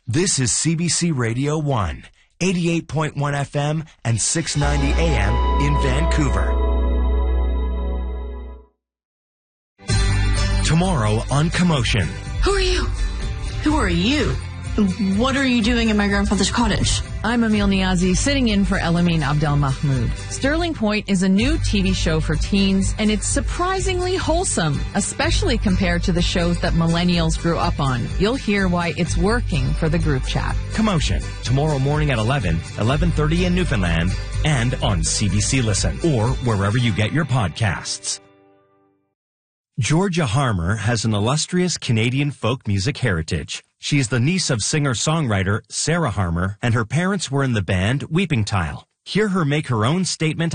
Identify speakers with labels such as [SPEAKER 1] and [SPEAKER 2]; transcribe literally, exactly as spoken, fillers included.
[SPEAKER 1] This is C B C Radio one, eighty-eight point one F M and six ninety A M in Vancouver. Tomorrow on Commotion.
[SPEAKER 2] Who are you? Who are you? What are you doing in my grandfather's cottage?
[SPEAKER 3] I'm Emil Niazi, sitting in for Elamin Abdel Mahmoud. Sterling Point is a new T V show for teens, and it's surprisingly wholesome, especially compared to the shows that millennials grew up on. You'll hear why it's working for the group chat.
[SPEAKER 1] Commotion, tomorrow morning at eleven, eleven thirty in Newfoundland, and on C B C Listen, or wherever you get your podcasts. Georgia Harmer has an illustrious Canadian folk music heritage. She is the niece of singer-songwriter Sarah Harmer, and her parents were in the band Weeping Tile. Hear her make her own statement